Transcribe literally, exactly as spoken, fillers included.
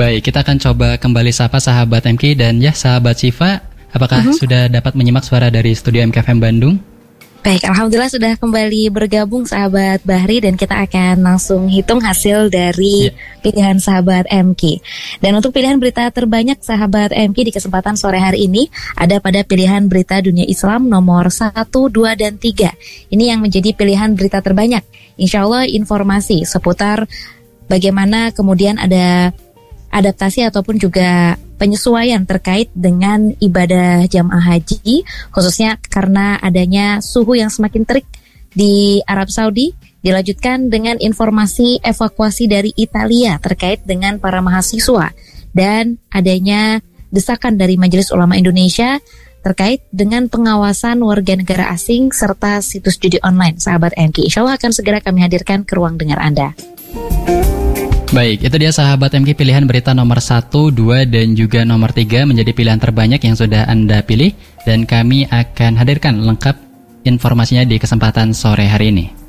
Baik, kita akan coba kembali sapa sahabat M K dan ya sahabat Syifa, apakah uh-huh. sudah dapat menyimak suara dari studio M K F M Bandung? Baik, alhamdulillah sudah kembali bergabung sahabat Bahri dan kita akan langsung hitung hasil dari yeah. pilihan sahabat M K. Dan untuk pilihan berita terbanyak sahabat M K di kesempatan sore hari ini ada pada pilihan berita dunia Islam nomor satu, dua, dan tiga. Ini yang menjadi pilihan berita terbanyak. Insya Allah informasi seputar bagaimana kemudian ada adaptasi ataupun juga penyesuaian terkait dengan ibadah jamaah haji, khususnya karena adanya suhu yang semakin terik di Arab Saudi. Dilanjutkan dengan informasi evakuasi dari Italia terkait dengan para mahasiswa dan adanya desakan dari Majelis Ulama Indonesia terkait dengan pengawasan warga negara asing serta situs judi online. Sahabat M K, insya Allah akan segera kami hadirkan ke ruang dengar Anda. Baik, itu dia sahabat M K pilihan berita nomor satu, dua, dan juga nomor tiga menjadi pilihan terbanyak yang sudah Anda pilih. Dan kami akan hadirkan lengkap informasinya di kesempatan sore hari ini.